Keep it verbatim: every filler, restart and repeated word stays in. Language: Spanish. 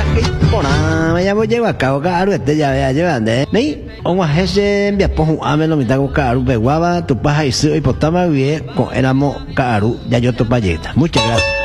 Pona, me llamo lleva cabo caru este ya vea llevande. Nei, on a hese envia po ame lo mitago caru pe guava, tu paja y su hipotama bien con el amo caru ya yo to payeta. Muchas gracias.